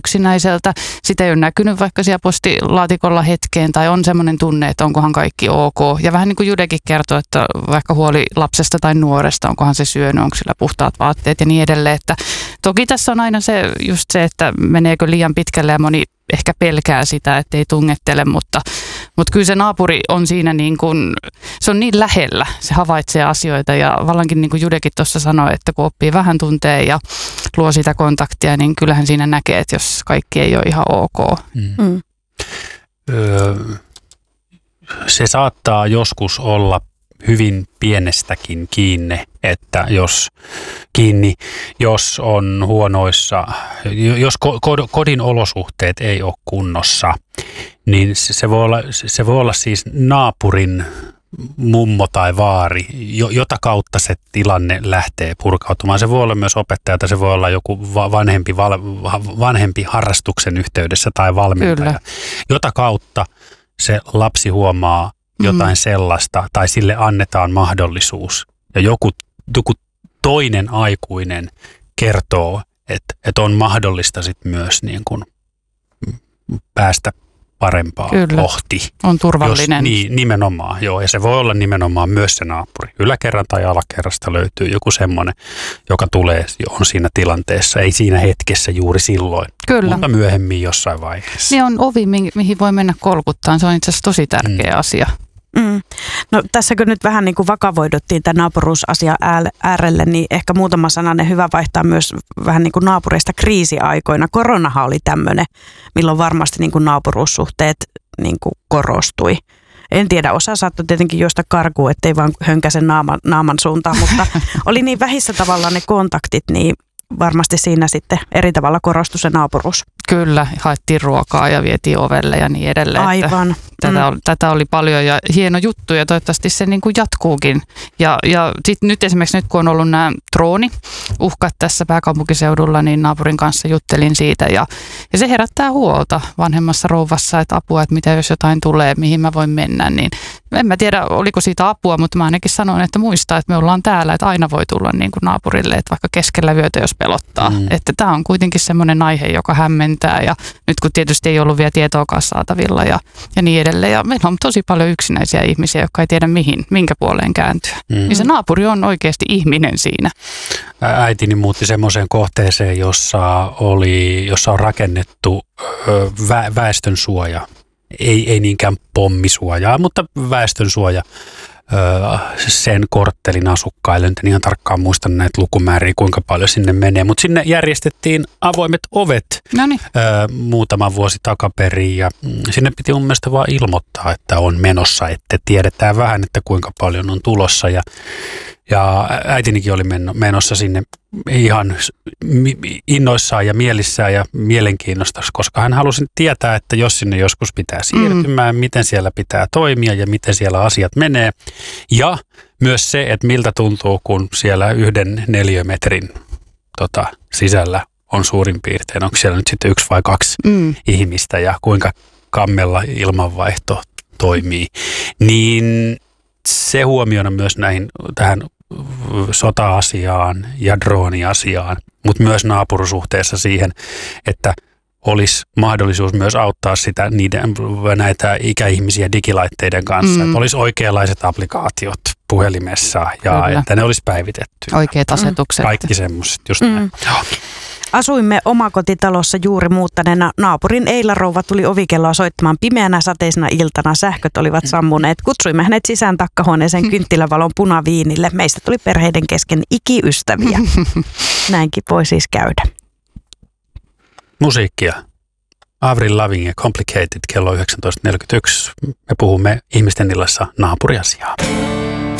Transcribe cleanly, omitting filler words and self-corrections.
yksinäiseltä. Sitä ei ole näkynyt vaikka siellä postilaatikolla hetkeen tai on semmoinen tunne, että onkohan kaikki ok. Ja vähän niin kuin Judekin kertoo, että vaikka huoli lapsesta tai nuoresta, onkohan se syönyt, onko sillä puhtaat vaatteet ja niin edelleen. Että toki tässä on aina just se, että meneekö liian pitkälle ja moni ehkä pelkää sitä, ettei tungettele, mutta kyllä se naapuri on siinä niin kuin, se on niin lähellä, se havaitsee asioita ja vallankin niin kuin Judekin tuossa sanoi, että kun oppii vähän tuntee ja luo sitä kontaktia, niin kyllähän siinä näkee, että jos kaikki ei ole ihan ok. Se saattaa joskus olla hyvin pienestäkin että jos on huonoissa, jos kodin olosuhteet ei ole kunnossa, niin se voi olla siis naapurin mummo tai vaari, jota kautta se tilanne lähtee purkautumaan. Se voi olla myös opettaja, tai se voi olla joku vanhempi harrastuksen yhteydessä tai valmentaja, Kyllä. jota kautta se lapsi huomaa jotain sellaista, tai sille annetaan mahdollisuus. Ja joku toinen aikuinen kertoo, että on mahdollista sit myös niin kuin päästä parempaa kohti. On turvallinen. Nimenomaan, joo. Ja se voi olla nimenomaan myös se naapuri. Yläkerran tai alakerrasta löytyy joku semmoinen, joka tulee, on siinä tilanteessa. Ei siinä hetkessä juuri silloin, Kyllä. mutta myöhemmin jossain vaiheessa. Niin on ovi, mihin voi mennä kolkuttaan. Se on itse asiassa tosi tärkeä asia. No tässäkö nyt vähän niin kuin vakavoiduttiin tämän naapuruusasian äärelle, niin ehkä muutama sananen hyvä vaihtaa myös vähän niin kuin naapureista kriisiaikoina. Koronahan oli tämmöinen, milloin varmasti niin kuin naapuruussuhteet niin kuin korostui. En tiedä, osa saattoi tietenkin juosta karkuun, ettei vaan hönkäse naaman suuntaan, mutta oli niin vähissä tavallaan ne kontaktit, niin varmasti siinä sitten eri tavalla korostui se naapuruus. Kyllä, haettiin ruokaa ja vietiin ovelle ja niin edelleen. Aivan. Tätä oli paljon ja hieno juttu ja toivottavasti se niin kuin jatkuukin. Ja sitten nyt esimerkiksi kun on ollut nämä drooniuhkat tässä pääkaupunkiseudulla, niin naapurin kanssa juttelin siitä ja se herättää huolta vanhemmassa rouvassa, että apua, että mitä jos jotain tulee, mihin mä voin mennä. Niin en mä tiedä, oliko siitä apua, mutta mä ainakin sanon, että muistaa, että me ollaan täällä, että aina voi tulla niin kuin naapurille, että vaikka keskellä yötä, jos pelottaa. Että tämä on kuitenkin semmoinen aihe, joka hämmentää ja nyt kun tietysti ei ollut vielä tietoakaan saatavilla ja niin edelleen. Ja meillä on tosi paljon yksinäisiä ihmisiä, jotka ei tiedä minkä puoleen kääntyä. Niin se naapuri on oikeasti ihminen siinä. Äitini muutti semmoiseen kohteeseen, jossa on rakennettu väestönsuoja. Ei niinkään pommisuojaa, mutta väestönsuoja sen korttelin asukkaille. Nyt en ihan tarkkaan muista näitä lukumääriä, kuinka paljon sinne menee, mutta sinne järjestettiin avoimet ovet muutama vuosi takaperin ja sinne piti mun mielestä vaan ilmoittaa, että on menossa, että tiedetään vähän, että kuinka paljon on tulossa ja äitinikin oli menossa sinne ihan innoissaan ja mielissään ja mielenkiinnosta, koska hän halusi tietää, että jos sinne joskus pitää siirtymään, miten siellä pitää toimia ja miten siellä asiat menee. Ja myös se, että miltä tuntuu, kun siellä 1 neliömetrin sisällä on suurin piirtein, onko siellä nyt sitten 1 vai 2 ihmistä ja kuinka kammella ilmanvaihto toimii, niin se huomiona myös tähän sota-asiaan ja drooniasiaan, mutta myös naapurusuhteessa siihen, että olisi mahdollisuus myös auttaa näitä ikäihmisiä digilaitteiden kanssa, että olisi oikeanlaiset applikaatiot puhelimessa ja että ne olisi päivitetty. Oikeat asetukset. Kaikki semmoiset, just näin. Asuimme omakotitalossa juuri muuttaneena. Naapurin Eila-rouva tuli ovikelloa soittamaan pimeänä sateisena iltana. Sähköt olivat sammuneet. Kutsuimme hänet sisään takkahuoneeseen kynttilävalon punaviinille. Meistä tuli perheiden kesken ikiystäviä. Näinkin voi siis käydä. Musiikkia. Avril Lavigne, Complicated, kello 19.41. Me puhumme ihmisten illassa naapuriasiaa.